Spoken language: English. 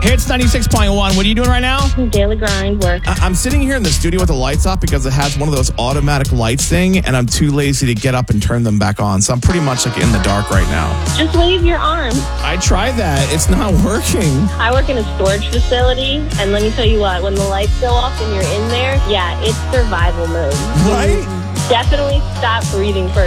Hits 96.1. What are you doing right now? Daily grind work. I'm sitting here in the studio with the lights off because it has one of those automatic lights thing, and I'm too lazy to get up and turn them back on. So I'm pretty much like in the dark right now. Just wave your arm. I tried that. It's not working. I work in a storage facility, and let me tell you what, when the lights go off and you're in there, yeah, it's survival mode. Right? Definitely stop breathing for